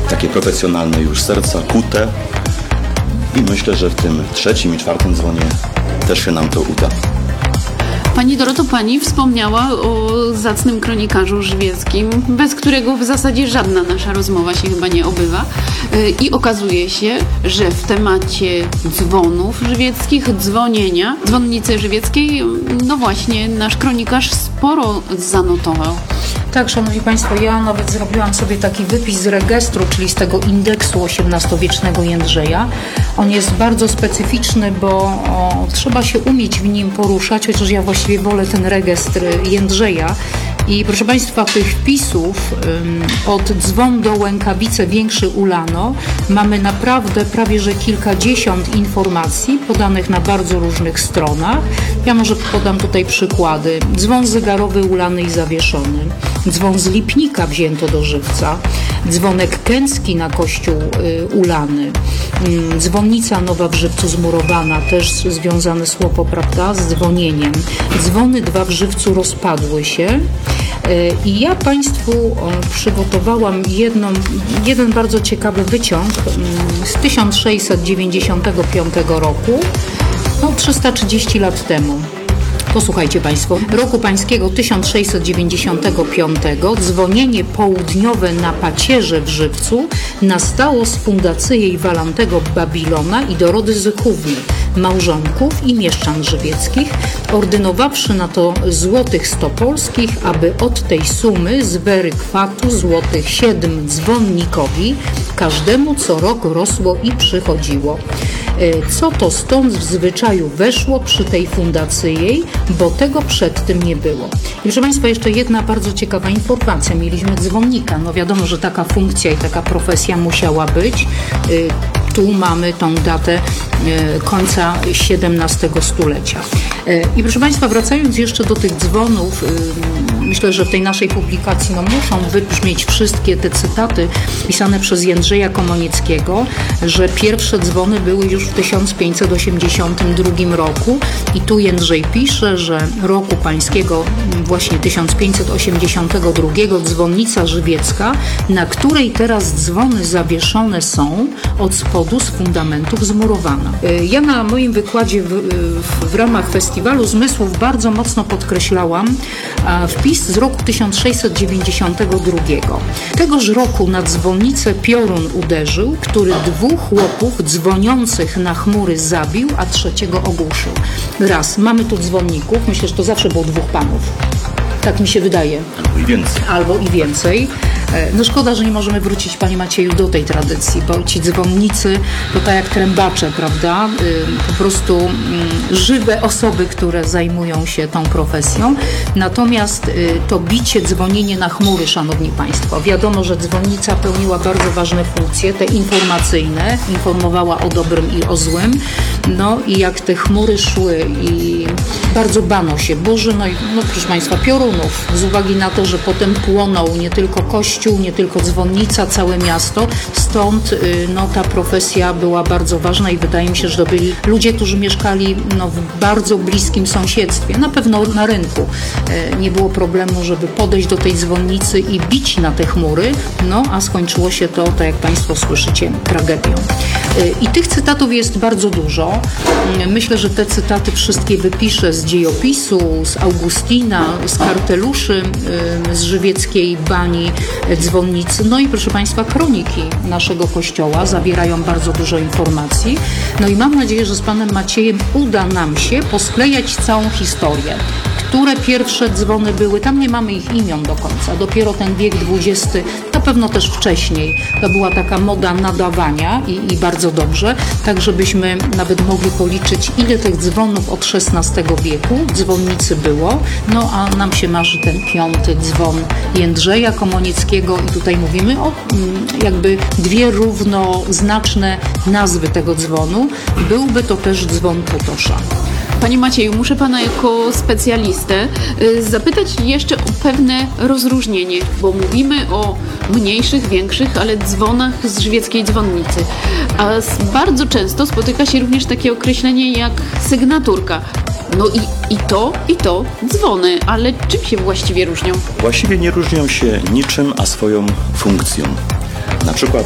takie profesjonalne już serca, kute. I myślę, że w tym trzecim i czwartym dzwonie też się nam to uda. Pani Doroto, pani wspomniała o zacnym kronikarzu żywieckim, bez którego w zasadzie żadna nasza rozmowa się chyba nie obywa. I okazuje się, że w temacie dzwonów żywieckich, dzwonienia, dzwonnicy żywieckiej, no właśnie nasz kronikarz sporo zanotował. Tak, szanowni państwo, ja nawet zrobiłam sobie taki wypis z registru, czyli z tego indeksu XVIII-wiecznego Jędrzeja. On jest bardzo specyficzny, bo trzeba się umieć w nim poruszać, chociaż ja właściwie wolę ten registr Jędrzeja. I proszę państwa, tych wpisów od dzwon do Łękawice Większy Ulano mamy naprawdę prawie że kilkadziesiąt informacji podanych na bardzo różnych stronach. Ja może podam tutaj przykłady. Dzwon zegarowy ulany i zawieszony. Dzwon z Lipnika wzięto do żywca. Dzwonek Kęcki na kościół ulany. Dzwonnica nowa w Żywcu zmurowana, też związane słowo, prawda, z dzwonieniem. Dzwony dwa w Żywcu rozpadły się. I ja państwu przygotowałam jeden bardzo ciekawy wyciąg z 1695 roku, 330 lat temu. Posłuchajcie państwo, roku pańskiego 1695 dzwonienie południowe na pacierze w Żywcu nastało z fundacyjej Walantego Babilona i dorody Zychówny, małżonków i mieszczan żywieckich, ordynowawszy na to złotych stopolskich, aby od tej sumy z wery kwatu złotych 7 dzwonnikowi każdemu co rok rosło i przychodziło. Co to stąd w zwyczaju weszło przy tej fundacyjej, bo tego przed tym nie było. I proszę państwa, jeszcze jedna bardzo ciekawa informacja. Mieliśmy dzwonnika. No wiadomo, że taka funkcja i taka profesja musiała być. Tu mamy tą datę końca XVII stulecia. I proszę państwa, wracając jeszcze do tych dzwonów, myślę, że w tej naszej publikacji muszą wybrzmieć wszystkie te cytaty pisane przez Jędrzeja Komonickiego, że pierwsze dzwony były już w 1582 roku i tu Jędrzej pisze, że roku pańskiego właśnie 1582 dzwonnica żywiecka, na której teraz dzwony zawieszone są od spodu z fundamentów zmurowana. Ja na moim wykładzie w ramach festiwalu zmysłów bardzo mocno podkreślałam wpis z roku 1692. Tegoż roku na dzwonnicę piorun uderzył, który 2 chłopów dzwoniących na chmury zabił, a 3 ogłuszył. Raz, mamy tu dzwonników, myślę, że to zawsze było 2 panów. Tak mi się wydaje. Albo i więcej. No szkoda, że nie możemy wrócić, panie Macieju, do tej tradycji, bo ci dzwonnicy to tak jak trębacze, prawda? Po prostu żywe osoby, które zajmują się tą profesją. Natomiast to bicie, dzwonienie na chmury, szanowni państwo. Wiadomo, że dzwonnica pełniła bardzo ważne funkcje, te informacyjne, informowała o dobrym i o złym. No i jak te chmury szły i bardzo bano się burzy, proszę państwa, piorunów, z uwagi na to, że potem płonął nie tylko kościół, nie tylko dzwonnica, całe miasto. Stąd ta profesja była bardzo ważna i wydaje mi się, że to byli ludzie, którzy mieszkali w bardzo bliskim sąsiedztwie. Na pewno na rynku nie było problemu, żeby podejść do tej dzwonnicy i bić na te chmury, a skończyło się to, tak jak państwo słyszycie, tragedią. I tych cytatów jest bardzo dużo. Myślę, że te cytaty wszystkie wypiszę z dziejopisu, z Augustina, z karteluszy z żywieckiej bani dzwonnicy. No i proszę państwa, kroniki naszego kościoła zawierają bardzo dużo informacji. No i mam nadzieję, że z panem Maciejem uda nam się posklejać całą historię. Które pierwsze dzwony były, tam nie mamy ich imion do końca, dopiero ten wiek XX, na pewno też wcześniej, to była taka moda nadawania i bardzo dobrze, tak żebyśmy nawet mogli policzyć, ile tych dzwonów od XVI wieku dzwonnicy było, a nam się marzy ten 5. dzwon Jędrzeja Komonickiego i tutaj mówimy o jakby 2 równoznaczne nazwy tego dzwonu, byłby to też dzwon Potosza. Panie Macieju, muszę pana jako specjalistę zapytać jeszcze o pewne rozróżnienie, bo mówimy o mniejszych, większych, ale dzwonach z żywieckiej dzwonnicy. A bardzo często spotyka się również takie określenie jak sygnaturka. I to dzwony, ale czym się właściwie różnią? Właściwie nie różnią się niczym, a swoją funkcją. Na przykład